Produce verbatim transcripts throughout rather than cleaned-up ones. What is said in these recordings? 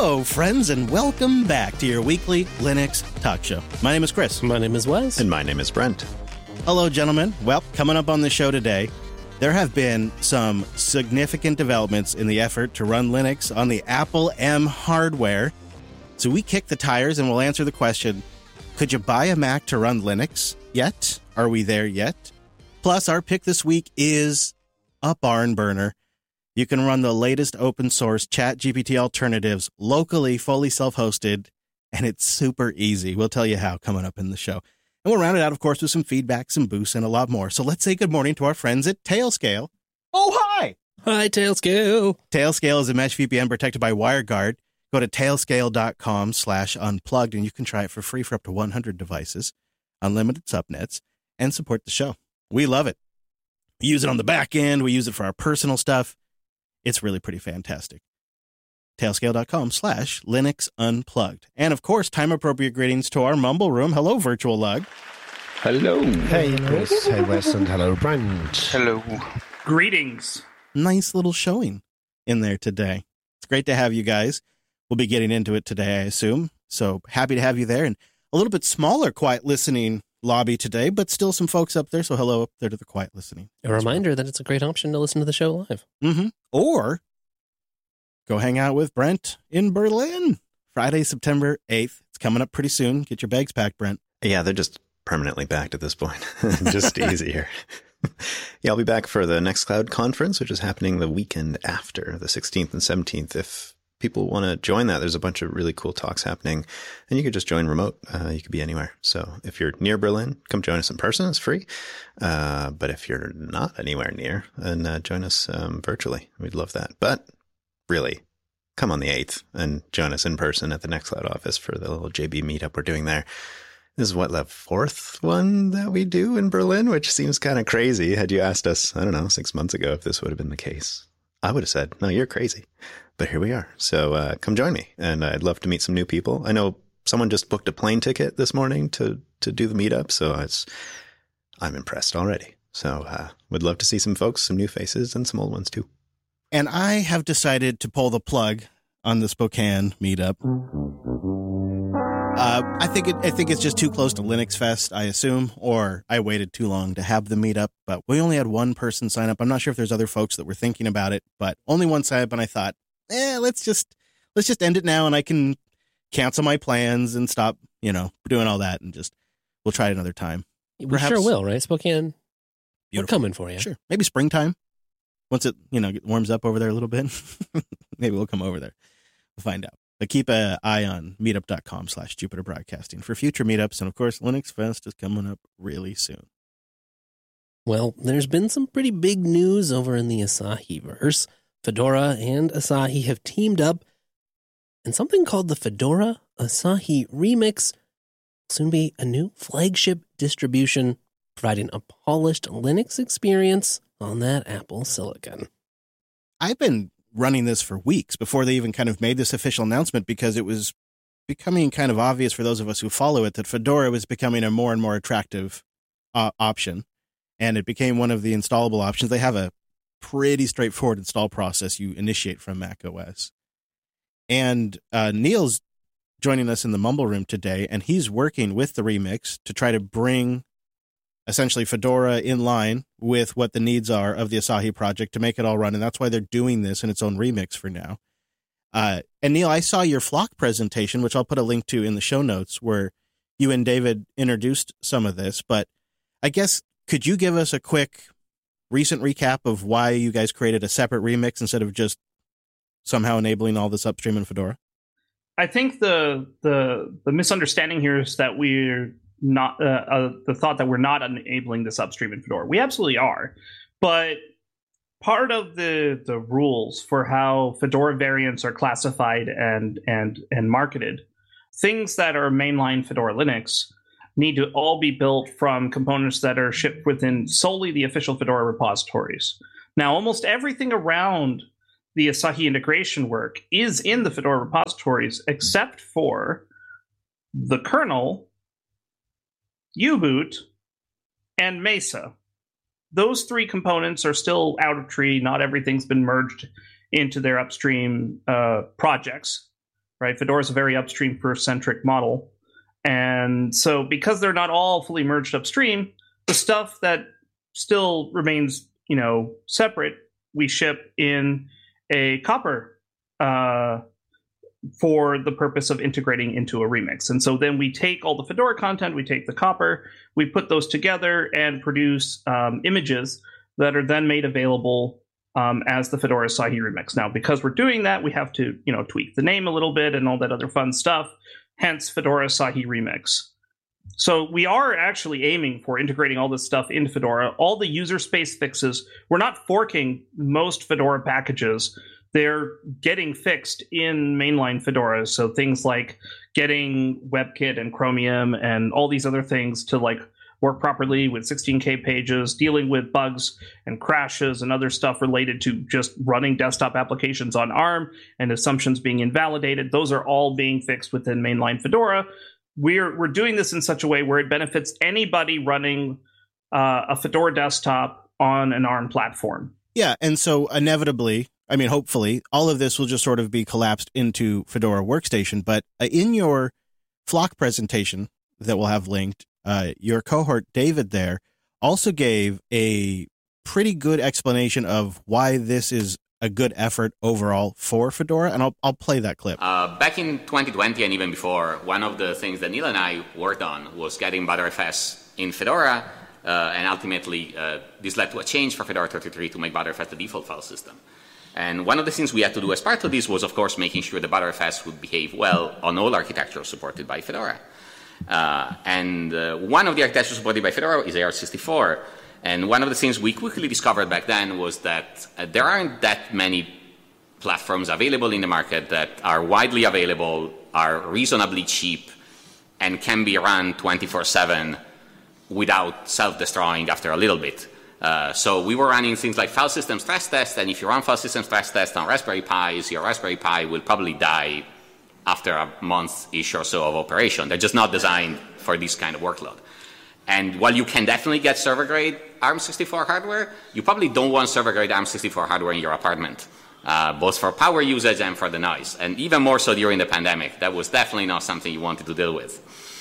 Hello, friends, and welcome back to your weekly Linux talk show. My name is Chris. My name is Wes. And my name is Brent. Hello, gentlemen. Well, coming up on the show today, there have been some significant developments in the effort to run Linux on the Apple M hardware. So we kick the tires and we'll answer the question, could you buy a Mac to run Linux yet? Are we there yet? Plus, our pick this week is a barn burner. You can run the latest open source ChatGPT alternatives locally, fully self-hosted, and it's super easy. We'll tell you how coming up in the show. And we'll round it out, of course, with some feedback, some boosts, and a lot more. So let's say good morning to our friends at Tailscale. Oh, hi! Hi, Tailscale. Tailscale is a mesh V P N protected by WireGuard. Go to tailscale.com slash unplugged, and you can try it for free for up to one hundred devices, unlimited subnets, and support the show. We love it. We use it on the back end. We use it for our personal stuff. It's really pretty fantastic. Tailscale.com slash Linux Unplugged. And of course, time-appropriate greetings to our Mumble Room. Hello, Virtual Lug. Hello. Hey, Chris. Hey, Wes. And hello, Brent. Hello. Greetings. Nice little showing in there today. It's great to have you guys. We'll be getting into it today, I assume. So happy to have you there. And a little bit smaller quiet listening lobby today, but still some folks up there. So hello up there to the quiet listening. A reminder that it's a great option to listen to the show live. Mm-hmm. Or go hang out with Brent in Berlin. Friday, September eighth. It's coming up pretty soon. Get your bags packed, Brent. Yeah, they're just permanently backed at this point. Just easier. Yeah, I'll be back for the Nextcloud conference, which is happening the weekend after, the sixteenth and seventeenth. If people want to join that, there's a bunch of really cool talks happening, and you could just join remote. Uh, you could be anywhere. So if you're near Berlin, come join us in person. It's free. Uh, but if you're not anywhere near, then uh, join us um, virtually. We'd love that. But really, come on the eighth and join us in person at the Nextcloud office for the little J B meetup we're doing there. This is what, the fourth one that we do in Berlin, which seems kind of crazy. Had you asked us, I don't know, six months ago if this would have been the case, I would have said, no, you're crazy. But here we are. So uh, come join me. And I'd love to meet some new people. I know someone just booked a plane ticket this morning to, to do the meetup. So it's, I'm impressed already. So uh, would love to see some folks, some new faces and some old ones too. And I have decided to pull the plug on the Spokane meetup. Uh, I think it, I think it's just too close to Linux Fest, I assume, or I waited too long to have the meetup. But we only had one person sign up. I'm not sure if there's other folks that were thinking about it, but only one sign up. And I thought, eh, let's just let's just end it now, and I can cancel my plans and stop, you know, doing all that, and just we'll try it another time. We Perhaps, sure will, right? Spokane, beautiful. We're coming for you. Sure, maybe springtime. Once it, you know, warms up over there a little bit, maybe we'll come over there. We'll find out. But keep an eye on meetup.com slash Jupiter Broadcasting for future meetups. And, of course, Linux Fest is coming up really soon. Well, there's been some pretty big news over in the Asahi-verse. Fedora and Asahi have teamed up, and something called the Fedora Asahi Remix will soon be a new flagship distribution, providing a polished Linux experience on that Apple silicon. I've been running this for weeks before they even kind of made this official announcement, because it was becoming kind of obvious for those of us who follow it that Fedora was becoming a more and more attractive uh, option, and it became one of the installable options. They have a pretty straightforward install process you initiate from Mac O S. And uh, Neil's joining us in the Mumble Room today, and he's working with the Remix to try to bring essentially Fedora in line with what the needs are of the Asahi project to make it all run. And that's why they're doing this in its own remix for now. Uh, and Neil, I saw your Flock presentation, which I'll put a link to in the show notes, where you and David introduced some of this. But I guess, could you give us a quick recent recap of why you guys created a separate remix instead of just somehow enabling all this upstream in Fedora? I think the the the misunderstanding here is that we're not uh, uh, the thought that we're not enabling this upstream in Fedora. We absolutely are, but part of the the rules for how Fedora variants are classified and and and marketed, things that are mainline Fedora Linux need to all be built from components that are shipped within solely the official Fedora repositories. Now, almost everything around the Asahi integration work is in the Fedora repositories, except for the kernel, U-boot, and Mesa. Those three components are still out of tree. Not everything's been merged into their upstream uh, projects. right? Fedora is a very upstream first centric model. And so because they're not all fully merged upstream, the stuff that still remains, you know, separate, we ship in a Copper uh, for the purpose of integrating into a remix. And so then we take all the Fedora content, we take the Copper, we put those together and produce um, images that are then made available um, as the Fedora Asahi remix. Now, because we're doing that, we have to, you know, tweak the name a little bit and all that other fun stuff. Hence, Fedora Asahi remix. So we are actually aiming for integrating all this stuff into Fedora. All the user space fixes, we're not forking most Fedora packages. They're getting fixed in mainline Fedora. So things like getting WebKit and Chromium and all these other things to like work properly with sixteen K pages, dealing with bugs and crashes and other stuff related to just running desktop applications on ARM and assumptions being invalidated. Those are all being fixed within mainline Fedora. We're we're doing this in such a way where it benefits anybody running uh, a Fedora desktop on an ARM platform. Yeah, and so inevitably, I mean, hopefully, all of this will just sort of be collapsed into Fedora Workstation. But uh, in your Flock presentation that we'll have linked, uh, your cohort, David, there also gave a pretty good explanation of why this is a good effort overall for Fedora, and I'll I'll play that clip. Uh, back in twenty twenty and even before, one of the things that Neil and I worked on was getting Btrfs in Fedora, uh, and ultimately uh, this led to a change for Fedora thirty-three to make Btrfs the default file system. And one of the things we had to do as part of this was, of course, making sure the Btrfs would behave well on all architectures supported by Fedora. Uh, and uh, one of the architectures supported by Fedora is A R sixty-four. And one of the things we quickly discovered back then was that uh, there aren't that many platforms available in the market that are widely available, are reasonably cheap, and can be run twenty-four seven without self-destroying after a little bit. Uh, so we were running things like file system stress test, and if you run file system stress test on Raspberry Pis, your Raspberry Pi will probably die after a month-ish or so of operation. They're just not designed for this kind of workload. And while you can definitely get server-grade A R M sixty-four hardware, you probably don't want server-grade A R M sixty-four hardware in your apartment, uh, both for power usage and for the noise. And even more so during the pandemic, that was definitely not something you wanted to deal with.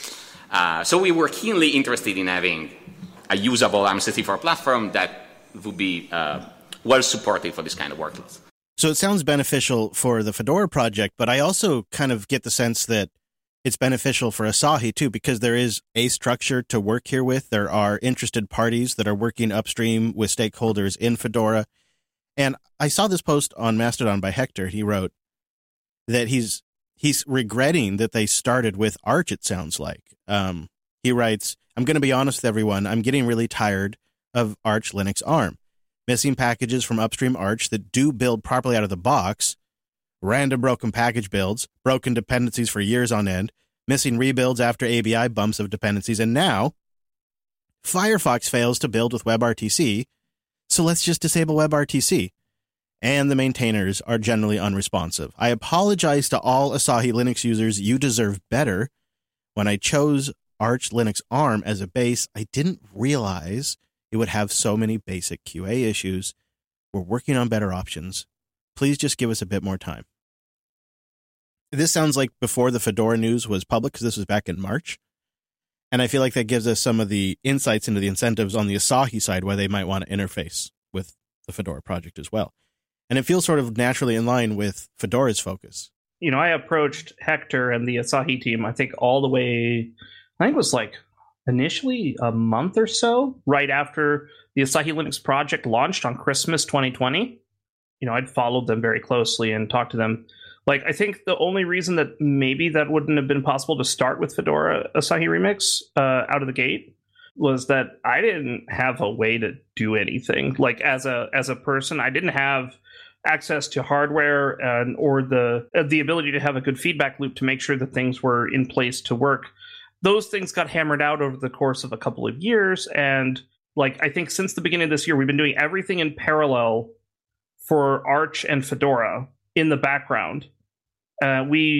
Uh, so we were keenly interested in having a usable A R M sixty-four platform that would be uh, well-supported for this kind of workloads. So it sounds beneficial for the Fedora project, but I also kind of get the sense that it's beneficial for Asahi, too, because there is a structure to work here with. There are interested parties that are working upstream with stakeholders in Fedora. And I saw this post on Mastodon by Hector. He wrote that he's he's regretting that they started with Arch, it sounds like. Um, he writes, I'm going to be honest with everyone. I'm getting really tired of Arch Linux A R M. Missing packages from upstream Arch that do build properly out of the box, random broken package builds, broken dependencies for years on end, missing rebuilds after A B I bumps of dependencies, and now Firefox fails to build with WebRTC, so let's just disable WebRTC. And the maintainers are generally unresponsive. I apologize to all Asahi Linux users. You deserve better. When I chose Arch Linux A R M as a base, I didn't realize it would have so many basic Q A issues. We're working on better options. Please just give us a bit more time. This sounds like before the Fedora news was public, because this was back in March. And I feel like that gives us some of the insights into the incentives on the Asahi side, why they might want to interface with the Fedora project as well. And it feels sort of naturally in line with Fedora's focus. You know, I approached Hector and the Asahi team, I think all the way, I think it was like initially a month or so, right after the Asahi Linux project launched on Christmas twenty twenty. You know, I'd followed them very closely and talked to them. Like, I think the only reason that maybe that wouldn't have been possible to start with Fedora Asahi Remix uh, out of the gate was that I didn't have a way to do anything. Like, as a as a person, I didn't have access to hardware and or the uh, the ability to have a good feedback loop to make sure that things were in place to work. Those things got hammered out over the course of a couple of years. And, like, I think since the beginning of this year, we've been doing everything in parallel for Arch and Fedora in the background. Uh, we